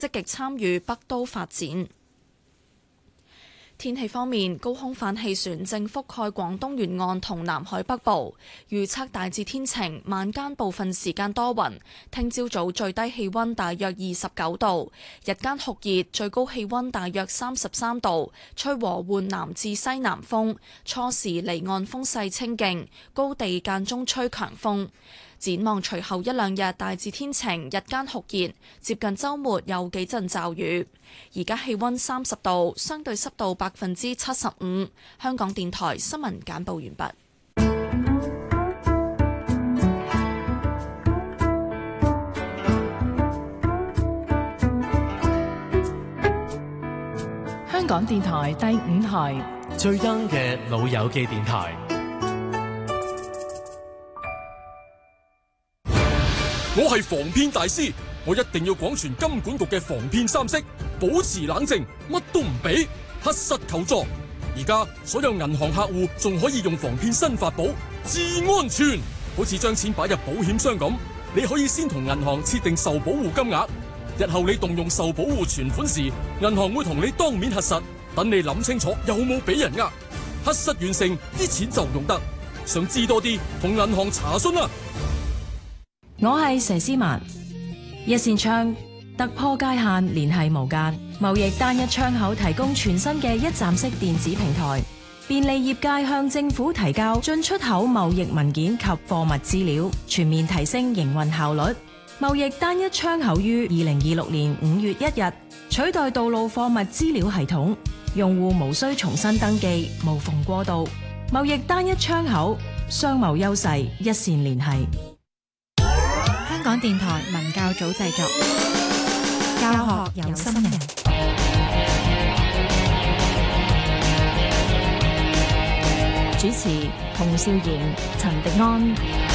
積極參與北都發展。天氣方面，高空反氣旋正覆蓋廣東沿岸同南海北部，預測大致天晴，晚間部分時間多雲。聽朝早最低氣溫大約29度，日間酷熱，最高氣溫大約33度，吹和緩南至西南風，初時離岸風勢清勁，高地間中吹強風。展望隨後一兩日大致天晴，日間酷熱，接近週末有幾陣驟雨。而家氣溫30度，相對濕度75%。香港電台新聞簡報完畢。 香港電台第5台最 young 嘅老友記電台。 我係防騙大師，我一定要廣傳金管局嘅防騙3式，保持冷靜，乜都唔俾，核實求助。而家所有銀行客戶仲可以用防騙新法寶至安全，好似將錢擺入保險箱咁，你可以先同銀行設定受保護金額，日後你動用受保護存款時，銀行會同你當面核實，等你諗清楚有冇俾人呃，核實完成啲錢就用得。想知多啲，同銀行查詢啦。 我係佘詩曼，一線窗突破界限，聯繫無間，貿易單一窗口提供全新嘅一站式電子平台，便利業界向政府提交進出口貿易文件及貨物資料，全面提升營運效率。貿易單一窗口於2026年5月1日取代道路貨物資料系統，用戶無需重新登記，無縫過渡。貿易單一窗口，商貿優勢一線聯繫。 香港電台文教組製作，教學有心人。 主持：洪少賢、陳迪安。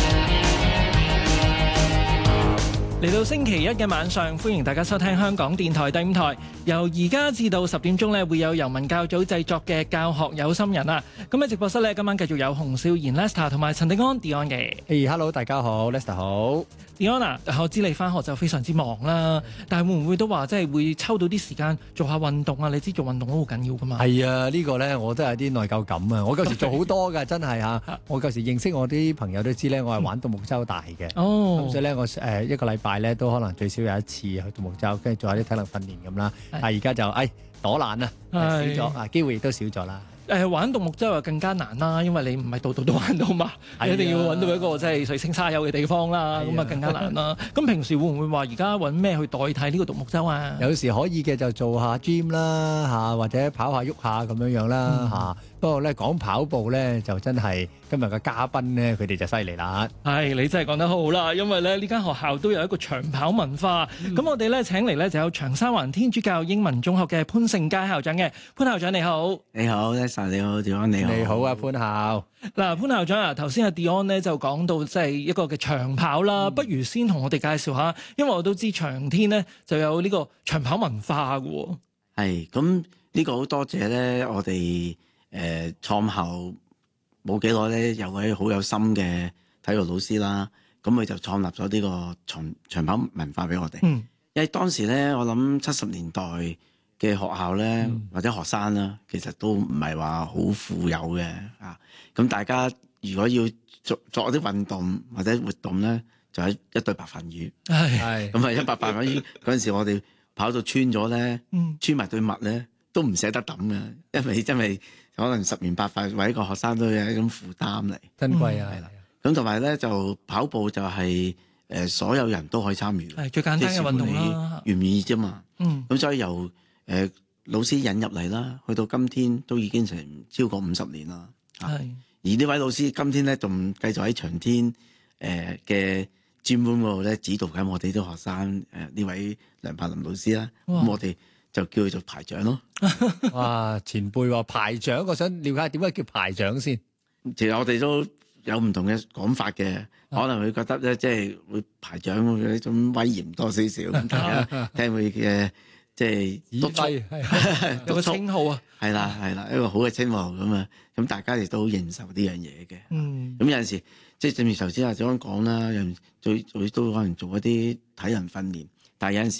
嚟到星期一嘅晚上，歡迎大家收聽香港電台第5台。由而家至到10點鐘咧，會有由文教組製作嘅教學有心人啊。咁喺直播室咧，今晚繼續有洪少賢 Lester 同埋陳迪安 Dion 嘅。 Hello， 大家好 ，Lester 好。 Dion 啊，我知你返學就非常之忙啦，但係會唔會都話即係會抽到啲時間做下運動啊？你知做運動都好緊要㗎嘛。 係啊，呢個咧我都有啲內疚感啊！我舊時做好多㗎，真係嚇。我舊時認識我啲朋友都知咧，我係玩獨木舟大嘅。 哦。 咁所以咧，我一個禮拜咧都可能最少有一次去獨木舟，跟住做下啲體能訓練咁啦。但係而家就躲懶啦，少咗啊，機會亦都少咗啦。 玩獨木舟又更加難啦，因為你唔係度度都玩到嘛，你一定要揾到一個即係水清沙幼嘅地方啦，咁啊更加難啦。咁平時會唔會話而家揾咩去代替呢個獨木舟啊？ 有時可以嘅就做下 gym 啦嚇，或者跑下喐下咁樣樣啦嚇。不過咧講跑步咧就真係今日嘅嘉賓咧，佢哋就犀利啦。 係你真係講得好好啦，因為咧呢間學校都有一個長跑文化。咁我哋咧請嚟咧就有長沙灣天主教英文中學嘅潘聖佳校長嘅。潘校長你好。 你好 Lester 你好 Dion 你好。 你好啊潘校。 嗱潘校長啊，頭先阿 Dion 咧就講到即係一個嘅長跑啦，不如先同我哋介紹下，因為我都知長天咧就有呢個長跑文化嘅喎。 係咁呢個好多謝咧，我哋創校冇幾耐咧，有位好有心嘅體育老師啦，咁佢就創立咗呢個長跑文化俾我哋。因為當時咧，我諗70年代嘅學校咧，或者學生啦，其實都唔係話好富有嘅啊。咁大家如果要作啲運動或者活動咧，就係一對白飯魚。係咁一白飯魚嗰陣時，我哋跑到穿咗咧，穿埋對襪咧，都唔捨得抌嘅，因為可能10年8塊為一個學生都有一種負擔嚟， 珍貴啊。 係啦，咁同埋咧就跑步就係所有人都可以參與， 係最簡單嘅運動啦， 願唔願意啫嘛。咁所以由老師引入嚟啦，去到今天都已經成超過50年啦。係，而呢位老師今天咧仲繼續喺長天嘅 gym room 嗰度咧指導緊我哋啲學生。呢位梁柏林老師啦，咁我哋就叫佢做排長咯。 哇，前輩話排長，我想了解點解叫排長先。 其實我哋都有唔同嘅講法嘅，可能佢覺得咧，即係會排長嘅一種威嚴多少少，咁大家聽佢嘅即係督促， 有個稱號啊， 係啦，一個好嘅稱號咁啊，咁大家亦都好認受呢樣嘢嘅。咁有陣時即係正如頭先阿長講啦，有人都可能做一啲體能訓練，但係有陣時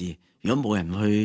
如果冇人去